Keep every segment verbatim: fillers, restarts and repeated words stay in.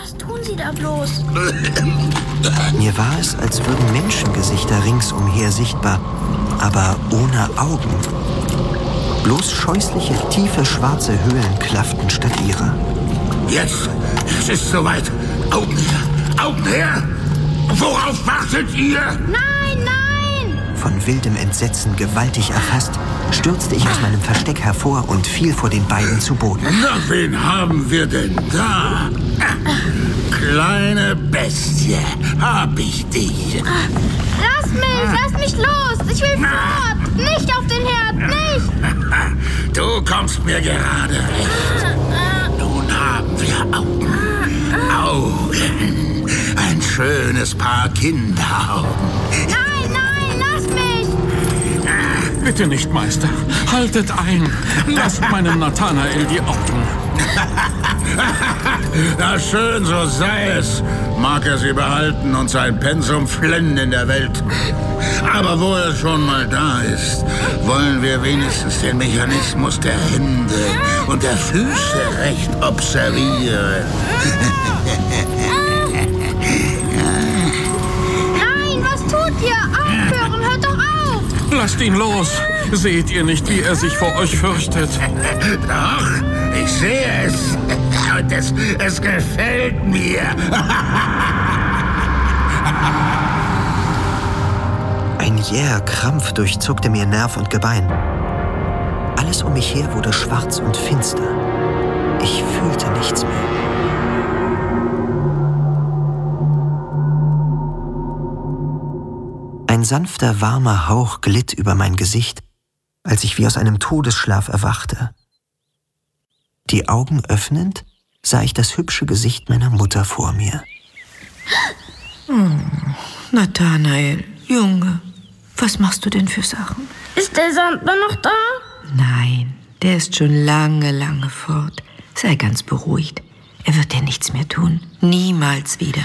Was tun Sie da bloß? Mir war es, als würden Menschengesichter ringsumher sichtbar, aber ohne Augen. Bloß scheußliche, tiefe, schwarze Höhlen klafften statt ihrer. Jetzt, es ist soweit. Augen her, Augen her! Worauf wartet ihr? Nein, nein! Von wildem Entsetzen gewaltig erfasst, stürzte ich aus meinem Versteck hervor und fiel vor den beiden zu Boden. Na, wen haben wir denn da? Kleine Bestie, hab ich dich. Lass mich, lass mich los! Ich will fort! Nicht auf den Herd, nicht! Du kommst mir gerade recht. Nun haben wir Augen. Augen. Ein schönes Paar Kinderaugen. Nein, nein, lass mich! Bitte nicht, Meister. Haltet ein. Lasst meinem Nathanael die Augen. Na schön, so sei es. Mag er sie behalten und sein Pensum flennen in der Welt. Aber wo er schon mal da ist, wollen wir wenigstens den Mechanismus der Hände und der Füße recht observieren. Nein, was tut ihr? Aufhören, hört doch auf! Lasst ihn los. Seht ihr nicht, wie er sich vor euch fürchtet? Doch, ich sehe es. Und es, es gefällt mir. Ein jäher Krampf durchzuckte mir Nerv und Gebein. Alles um mich her wurde schwarz und finster. Ich fühlte nichts mehr. Ein sanfter, warmer Hauch glitt über mein Gesicht, als ich wie aus einem Todesschlaf erwachte. Die Augen öffnend, sah ich das hübsche Gesicht meiner Mutter vor mir. Hm, Nathanael, Junge, was machst du denn für Sachen? Ist der Sandmann noch da? Nein, der ist schon lange, lange fort. Sei ganz beruhigt. Er wird dir nichts mehr tun. Niemals wieder.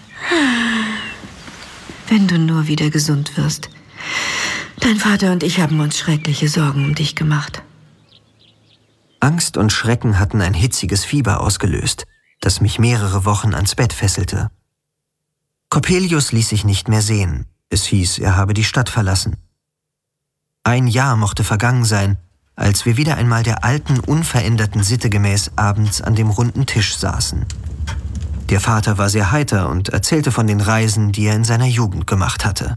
Wenn du nur wieder gesund wirst. Dein Vater und ich haben uns schreckliche Sorgen um dich gemacht. Angst und Schrecken hatten ein hitziges Fieber ausgelöst, das mich mehrere Wochen ans Bett fesselte. Coppelius ließ sich nicht mehr sehen. Es hieß, er habe die Stadt verlassen. Ein Jahr mochte vergangen sein, als wir wieder einmal der alten, unveränderten Sitte gemäß abends an dem runden Tisch saßen. Der Vater war sehr heiter und erzählte von den Reisen, die er in seiner Jugend gemacht hatte.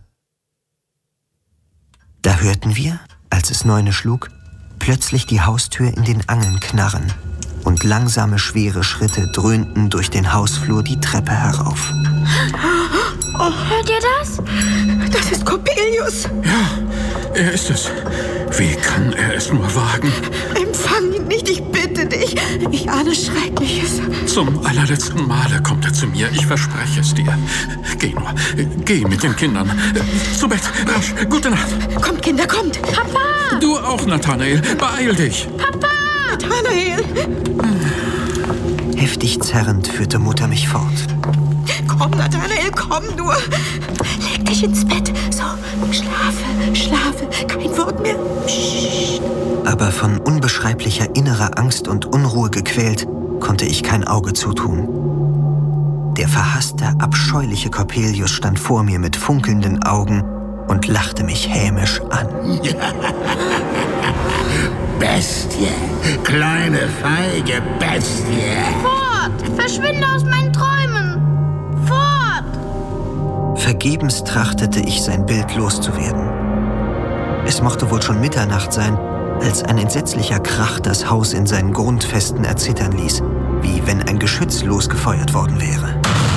Da hörten wir, als es neune schlug, plötzlich die Haustür in den Angeln knarren und langsame, schwere Schritte dröhnten durch den Hausflur die Treppe herauf. Oh, hört ihr das? Das ist Coppelius. Ja, er ist es. Wie kann er es nur wagen? Empfang ihn nicht, ich bitte dich. Ich ahne Schreckliches. Zum allerletzten Male kommt er zu mir, ich verspreche es dir. Geh nur, geh mit den Kindern. Zu Bett, rasch, gute Nacht. Kommt, Kinder, kommt. Papa! Du auch, Nathanael, beeil dich. Papa! Nathanael! Heftig zerrend führte Mutter mich fort. Komm, Nathanael, komm nur. Leg dich ins Bett. So, schlafe, schlafe. Kein Wort mehr. Psst. Aber von unbeschreiblicher innerer Angst und Unruhe gequält, konnte ich kein Auge zutun. Der verhasste, abscheuliche Coppelius stand vor mir mit funkelnden Augen und lachte mich hämisch an. Bestie, kleine, feige Bestie. Fort! Verschwinde aus meinen Träumen! Fort! Vergebens trachtete ich, sein Bild loszuwerden. Es mochte wohl schon Mitternacht sein, als ein entsetzlicher Krach das Haus in seinen Grundfesten erzittern ließ, wie wenn ein Geschütz losgefeuert worden wäre.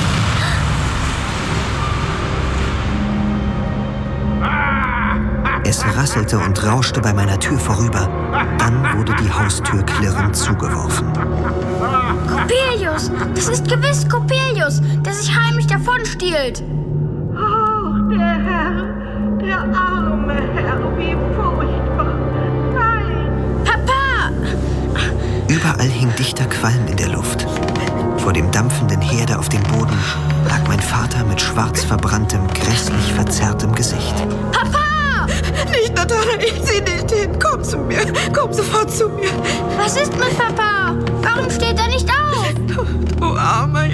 Es rasselte und rauschte bei meiner Tür vorüber. Dann wurde die Haustür klirrend zugeworfen. Coppelius! Das ist gewiss Coppelius, der sich heimlich davonstiehlt. Oh, der Herr, der arme Herr, wie furchtbar. Nein! Papa! Überall hing dichter Qualm in der Luft. Vor dem dampfenden Herde auf dem Boden lag mein Vater mit schwarz verbranntem, grässlich verzerrtem Gesicht. Papa! Nicht, Nathanael, sieh nicht hin. Komm zu mir. Komm sofort zu mir. Was ist mit Papa? Warum steht er nicht auf? Du armer